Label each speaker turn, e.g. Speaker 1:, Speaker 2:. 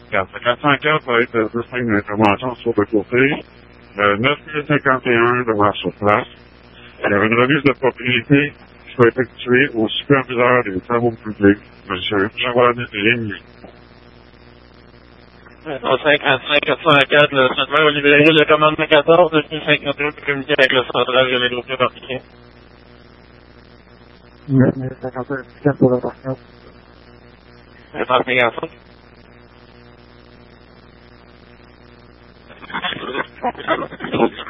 Speaker 1: Regarde, 404 va être district d'intervention sur le côté. 9051 demeure sur place. Il y a une remise de propriété qui soit effectuée au superviseur des travaux publics, M. Jean-Claude Ligny.
Speaker 2: 55 404, le centre Olivier, le commandement 14, depuis 52, pour communiquer avec le central de l'Édoufé d'Orpiquet.
Speaker 3: 55 pour la partie.
Speaker 2: Le 35.